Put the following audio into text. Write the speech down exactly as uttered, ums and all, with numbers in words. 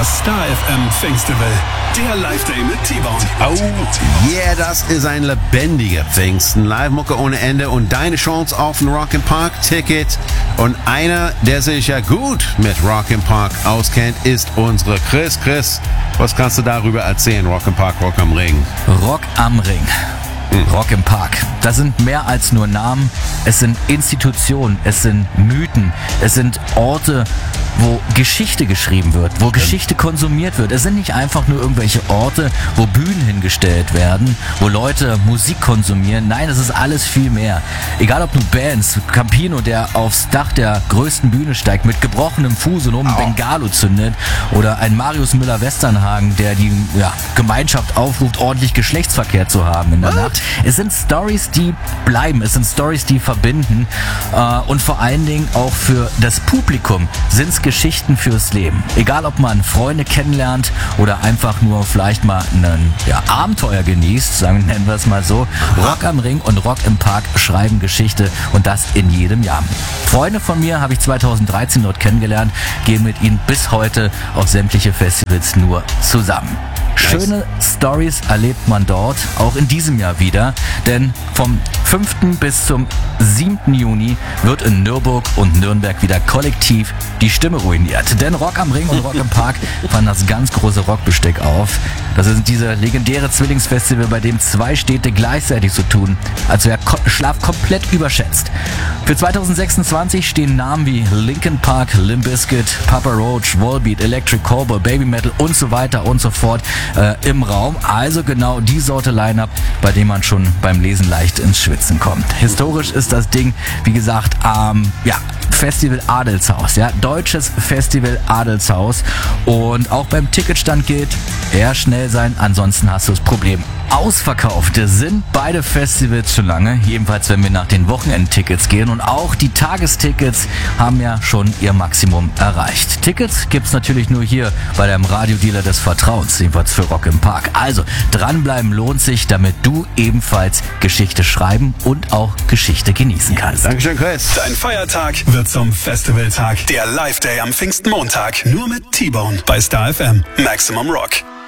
Das Star F M Festival, der Live-Day mit T-Bone. Oh, yeah, das ist ein lebendiger Pfingsten. Live-Mucke ohne Ende und deine Chance auf ein Rock im Park Ticket. Und einer, der sich ja gut mit Rock im Park auskennt, ist unsere Chris. Chris, was kannst du darüber erzählen? Rock im Park, Rock am Ring. Rock am Ring. Rock im Park. Das sind mehr als nur Namen. Es sind Institutionen, es sind Mythen, es sind Orte, wo Geschichte geschrieben wird, wo Geschichte konsumiert wird. Es sind nicht einfach nur irgendwelche Orte, wo Bühnen hingestellt werden, wo Leute Musik konsumieren. Nein, es ist alles viel mehr. Egal ob nur Bands, Campino, der aufs Dach der größten Bühne steigt, mit gebrochenem Fuß und oben oh. Bengalo zündet, oder ein Marius Müller-Westernhagen, der die ja, Gemeinschaft aufruft, ordentlich Geschlechtsverkehr zu haben in der What? Nacht. Es sind Stories, die bleiben, es sind Stories, die verbinden, äh, und vor allen Dingen auch für das Publikum sind es Geschichten fürs Leben. Egal, ob man Freunde kennenlernt oder einfach nur vielleicht mal ein ja, Abenteuer genießt, sagen, nennen wir es mal so. Rock am Ring und Rock im Park schreiben Geschichte, und das in jedem Jahr. Freunde von mir habe ich zweitausenddreizehn dort kennengelernt, gehen mit ihnen bis heute auf sämtliche Festivals nur zusammen. Schöne Stories erlebt man dort, auch in diesem Jahr wieder, denn vom fünften bis zum siebten Juni wird in Nürburg und Nürnberg wieder kollektiv die Stimme ruiniert. Denn Rock am Ring und Rock im Park fahren das ganz große Rockbesteck auf. Das ist dieser legendäre Zwillingsfestival, bei dem zwei Städte gleichzeitig so tun, als wäre Schlaf komplett überschätzt. Für zweitausendsechsundzwanzig stehen Namen wie Linkin Park, Limp Bizkit, Papa Roach, Volbeat, Electric Cowboy, Baby Metal und so weiter und so fort äh, im Raum. Also genau die Sorte Line-Up, bei dem man schon beim Lesen leicht ins Schwitzen kommt. Historisch ist das Ding, wie gesagt, ähm, ja, Festival Adelshaus, ja, deutsches Festival Adelshaus, und auch beim Ticketstand gilt, eher schnell sein, ansonsten hast du das Problem. Ausverkauft sind beide Festivals schon lange, jedenfalls wenn wir nach den Wochenendtickets gehen, und auch die Tagestickets haben ja schon ihr Maximum erreicht. Tickets gibt's natürlich nur hier bei deinem Radiodealer des Vertrauens, jedenfalls für Rock im Park. Also dranbleiben lohnt sich, damit du ebenfalls Geschichte schreiben und auch Geschichte genießen kannst. Dankeschön, Chris. Dein Feiertag wird zum Festivaltag. Der Live-Day am Pfingstmontag. Nur mit T-Bone bei Star F M. Maximum Rock.